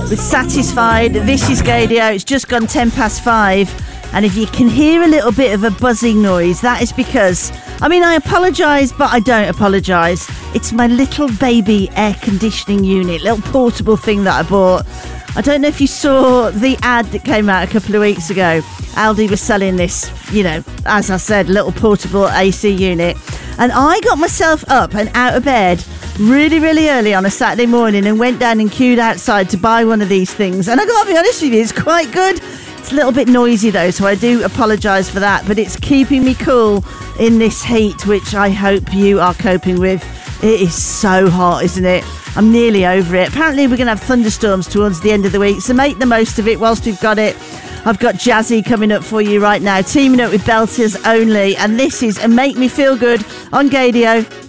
with Satisfied. This is Gadio. It's just gone 5:10. And if you can hear a little bit of a buzzing noise, that is because, I apologise, but I don't apologise. It's my little baby air conditioning unit, little portable thing that I bought. I don't know if you saw the ad that came out a couple of weeks ago. Aldi was selling this, as I said, little portable AC unit. And I got myself up and out of bed really, really early on a Saturday morning and went down and queued outside to buy one of these things. And I got to be honest with you, it's quite good. It's a little bit noisy though, so I do apologise for that. But it's keeping me cool in this heat, which I hope you are coping with. It is so hot, isn't it? I'm nearly over it. Apparently we're going to have thunderstorms towards the end of the week, so make the most of it whilst we've got it. I've got Jazzy coming up for you right now, teaming up with Belters Only, and this is Make Me Feel Good on Gadio.